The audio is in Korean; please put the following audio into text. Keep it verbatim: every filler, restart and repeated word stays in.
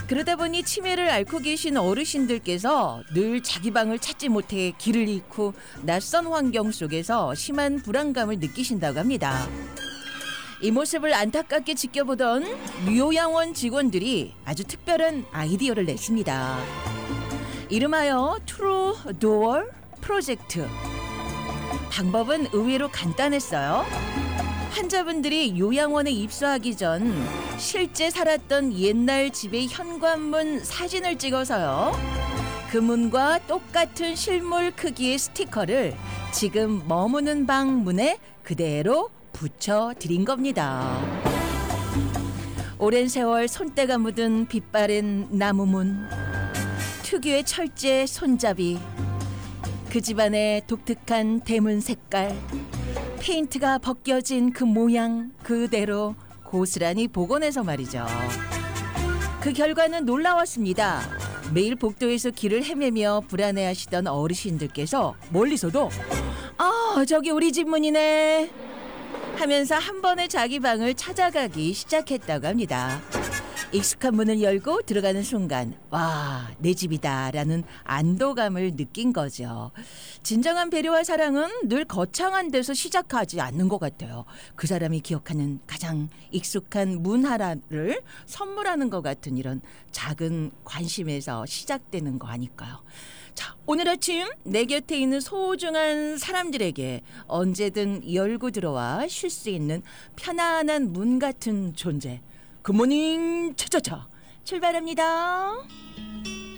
그러다 보니 치매를 앓고 계신 어르신들께서 늘 자기 방을 찾지 못해 길을 잃고 낯선 환경 속에서 심한 불안감을 느끼신다고 합니다. 이 모습을 안타깝게 지켜보던 요양원 직원들이 아주 특별한 아이디어를 냈습니다. 이름하여 트루 도어 프로젝트. 방법은 의외로 간단했어요. 환자분들이 요양원에 입소하기 전 실제 살았던 옛날 집의 현관문 사진을 찍어서요. 그 문과 똑같은 실물 크기의 스티커를 지금 머무는 방 문에 그대로 붙여드린 겁니다. 오랜 세월 손때가 묻은 빛바랜 나무문, 특유의 철제 손잡이, 그 집안의 독특한 대문 색깔, 페인트가 벗겨진 그 모양 그대로 고스란히 복원해서 말이죠. 그 결과는 놀라웠습니다. 매일 복도에서 길을 헤매며 불안해하시던 어르신들께서 멀리서도 아, 저기 우리 집 문이네 하면서 한 번에 자기 방을 찾아가기 시작했다고 합니다. 익숙한 문을 열고 들어가는 순간 와, 내 집이다라는 안도감을 느낀 거죠. 진정한 배려와 사랑은 늘 거창한 데서 시작하지 않는 것 같아요. 그 사람이 기억하는 가장 익숙한 문 하나를 선물하는 것 같은 이런 작은 관심에서 시작되는 거 아닐까요? 자, 오늘 아침 내 곁에 있는 소중한 사람들에게 언제든 열고 들어와 쉴 수 있는 편안한 문 같은 존재. 굿모닝 차차차 출발합니다.